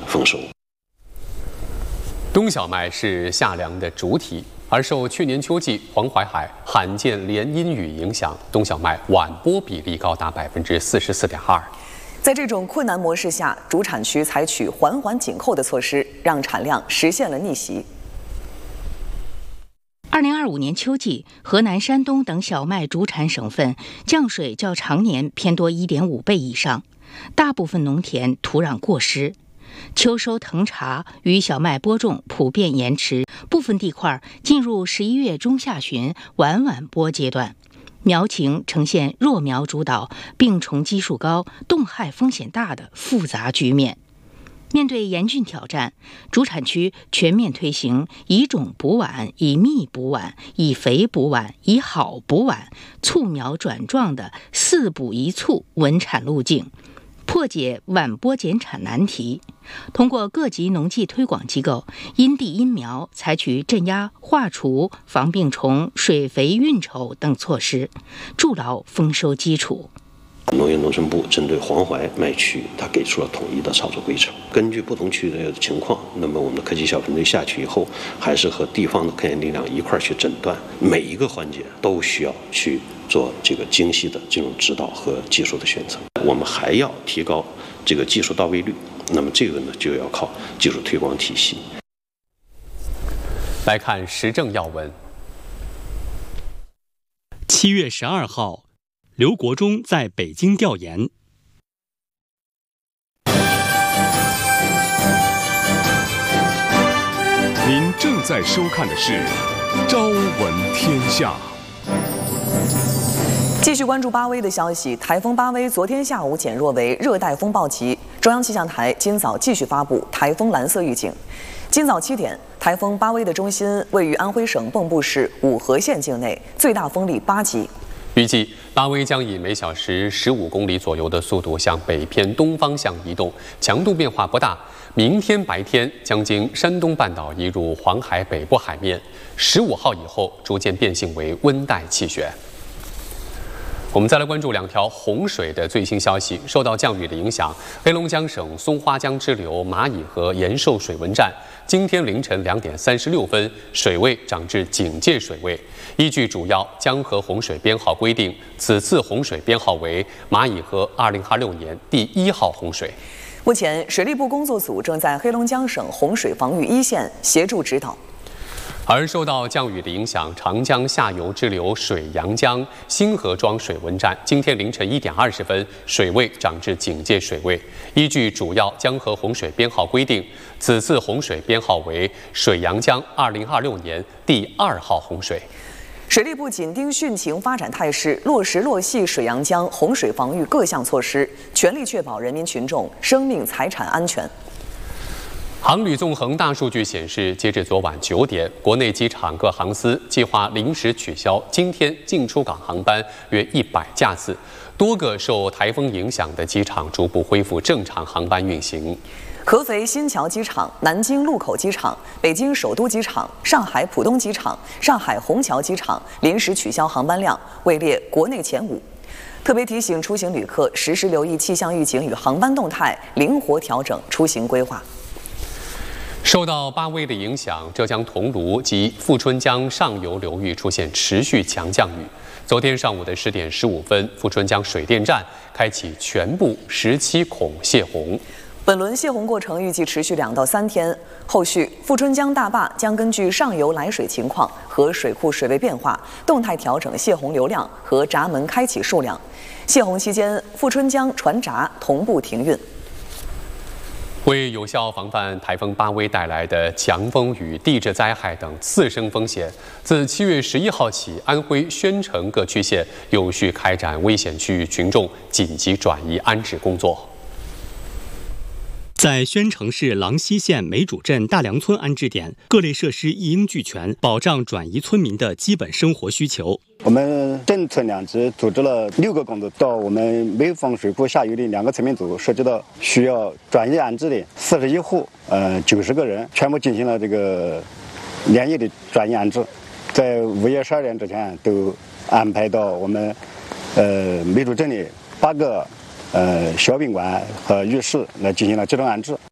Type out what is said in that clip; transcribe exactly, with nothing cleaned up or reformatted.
丰收。 冬小麦是夏粮的主体，而受去年秋季黄淮海罕见连阴雨影响，冬小麦晚播比例高达百分之四十四点二。 在这种困难模式下，主产区采取环环紧扣的措施，让产量实现了逆袭。 二零二五年秋季，河南、山东等小麦主产省份降水较常年偏多 一点五倍以上，大部分农田土壤过湿。秋收藤茬与小麦播种普遍延迟，部分地块进入十一月中下旬晚晚播阶段，苗情呈现弱苗主导、病虫基数高、冻害风险大的复杂局面。面对严峻挑战，主产区全面推行以种补晚、以密补晚、以肥补晚、以好补晚、促苗转壮的四补一促稳产路径，破解晚播减产难题。通过各级农技推广机构因地因苗采取镇压、化除、防病虫、水肥运筹等措施，筑牢丰收基础。 农业农村部针对黄淮麦区，它给出了统一的操作规程。根据不同区域的情况，那么我们的科技小分队下去以后，还是和地方的科研力量一块儿去诊断，每一个环节都需要去做这个精细的这种指导和技术的选择。我们还要提高这个技术到位率，那么这个呢就要靠技术推广体系。 来看时政要闻。 七月十二号。刘国中在北京调研。 您正在收看的是《朝闻天下》。 继续关注巴威的消息，台风巴威昨天下午减弱为热带风暴级，中央气象台今早继续发布台风蓝色预警。今早七点，台风巴威的中心位于安徽省蚌埠市五河县境内，最大风力八级。 预计巴威将以每小时十五公里左右的速度向北偏东方向移动，强度变化不大。明天白天将经山东半岛移入黄海北部海面，十五号以后逐渐变性为温带气旋。我们再来关注两条洪水的最新消息。受到降雨的影响，黑龙江省松花江支流蚂蚁河延寿水文站今天凌晨两点三十六分，水位涨至警戒水位。依据主要江河洪水编号规定，此次洪水编号为蚂蚁河二零二六年第一号洪水。 目前，水利部工作组正在黑龙江省洪水防御一线协助指导。 而受到降雨的影响，长江下游支流水阳江新河庄水文站今天凌晨一点二十分，水位涨至警戒水位。依据主要江河洪水编号规定，此次洪水编号为水阳江二零二六年第二号洪水。 水利部紧盯汛情发展态势，落实落细水阳江洪水防御各项措施，全力确保人民群众生命财产安全。 航旅纵横大数据显示，截至昨晚九点，国内机场各航司计划临时取消今天进出港航班约一百架次，多个受台风影响的机场逐步恢复正常航班运行。 合肥新桥机场、南京禄口机场、北京首都机场、上海浦东机场、上海虹桥机场临时取消航班量位列国内前五。特别提醒出行旅客实时留意气象预警与航班动态，灵活调整出行规划。 受到巴威的影响，浙江桐庐及富春江上游流域出现持续强降雨。昨天上午的十点十五分，富春江水电站开启全部十七孔泄洪。 本轮泄洪过程预计持续两到三天，后续富春江大坝将根据上游来水情况和水库水位变化，动态调整泄洪流量和闸门开启数量。泄洪期间，富春江船闸同步停运。 为有效防范台风巴威带来的强风与地质灾害等次生风险，自七月十一号起，安徽宣城各区县有序开展危险区域群众紧急转移安置工作。 在宣城市郎溪县梅主镇大梁村安置点，各类设施一应俱全，保障转移村民的基本生活需求。 我们镇村两支组织了六个工作，到我们梅坊水库下游的两个村民组，涉及到需要转移安置的四十一户，呃，九十个人，全部进行了这个连夜的转移安置，在午夜十二点之前都安排到我们呃梅主镇的八个呃小宾馆和浴室来进行了集中安置。